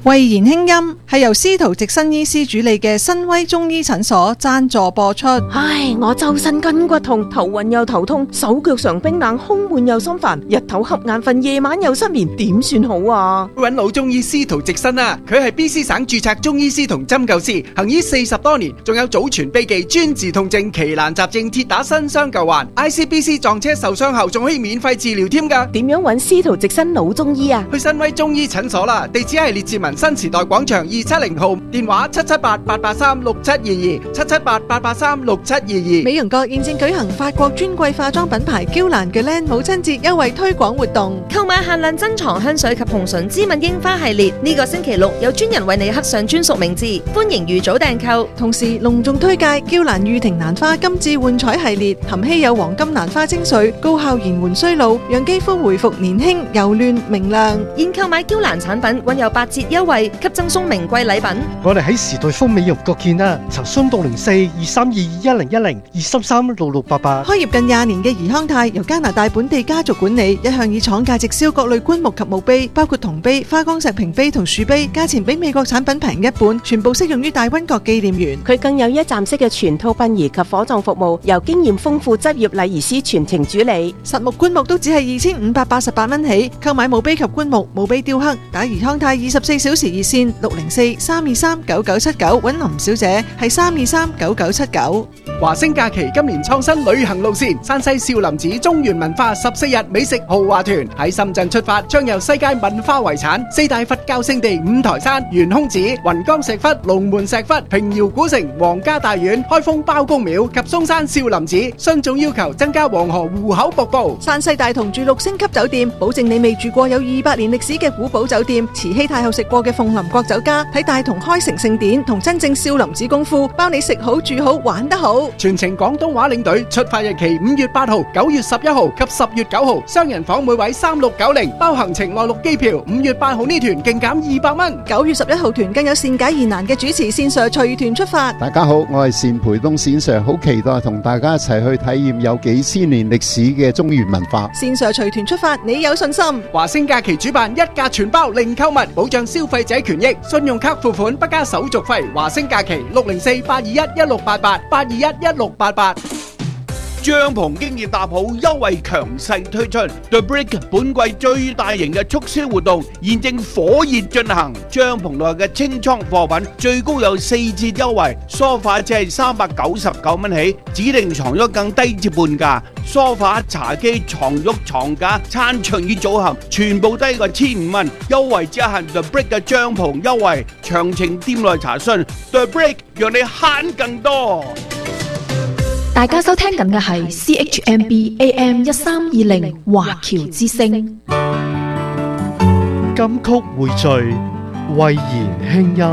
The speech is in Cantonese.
慧言輕音係由司徒直新醫師主理嘅新威中醫診所贊助播出。 唉，我周身筋骨痛，頭暈又頭痛，手腳常冰冷，胸悶又心煩，日頭瞌眼瞓，夜晚又失眠，點算好啊？ 揾老中醫司徒直新啊，佢係 BC 省註冊中醫師同針灸師，行醫40多年，仲有祖傳秘技專治痛症、奇難雜症、鐵打新傷舊患。ICBC 撞車受傷後仲可以免費治療添㗎。 點樣揾司徒直新老中醫啊？ 去新威中醫診所啦，地址係列治文新時代廣場270號，電話778-883-6722，778-883-6722。 美容閣現正舉行法國專櫃化妝品牌嬌蘭嘅靚母親節優惠推廣活動， 購買限量珍藏香水及紅唇芝蜜櫻花系列，呢個星期六有專人為你刻上專屬名字，歡迎預早訂購。 同時隆重推介嬌蘭御庭蘭花金緻換彩系列，含稀有黃金蘭花精髓，高效延緩衰老，讓肌膚回復年輕柔嫩明亮。 現購買嬌蘭產品均有8折優惠，及贈送名貴禮品。 我哋喺時代豐美容閣見啦，查詢604-232-1010-233-6688。 開業近20年嘅怡康泰由加拿大本地家族管理，一向以廠價直銷各類棺木及墓碑，包括銅碑、花崗石屏碑同樹碑，價錢比美國產品平一半，全部適用於大溫閣紀念園。 佢更有一站式嘅全套殯儀及火葬服務，由經驗豐富執業禮儀師全程主理。 實木棺木都只係2588蚊起，購買墓碑及棺木、墓碑雕刻，打怡康泰24小時熱線604-323-9979，揾林小姐係323-9979。 華星假期今年創新旅行路線，山西少林寺中原文化14日美食豪華團喺深圳出發，將由世界文化遺產、4大佛教聖地五台山、懸空寺、雲岡石窟、龍門石窟、平遙古城、皇家大院、開封包公廟及嵩山少林寺，徇眾要求增加黃河湖口瀑布。 山西大同住6星級酒店，保證你未住過有200年歷史嘅古堡酒店，慈禧太后食過嘅鳳林國酒家，睇大同開城聖典同真正少林寺功夫，包你食好住好玩得好。 全程廣東話領隊，出發日期5月8號、9月11號及10月9號，雙人房每位3690，包行程內陸機票。5月8號呢團勁減200蚊，9月11號團更有善解疑難嘅主持線上隨團出發。 大家好，我係單培東線上，好期待同大家一齊去體驗有幾千年歷史嘅中原文化。 線上隨團出發，你有信心？ 華星假期主辦一價全包零購物，保障消費者權益，信用卡付款不加手續費。華星假期604-821-1688，821-1688。 帳篷經驗搭好優惠強勢推出 The Brick 本季最大型嘅促銷活動現正火熱進行，帳篷內嘅清倉貨品最高有4折優惠，梳化只係399蚊起，指定床褥更低至半價，梳化、茶几、床褥、床架、餐桌椅組合全部低過1500蚊，優惠只限 The Brick 嘅帳篷優惠，詳情店內查詢。 The Brick 讓你慳更多。 大家收聽緊嘅係 CHMB AM 1320華僑之聲。 金曲匯聚，慧言輕音。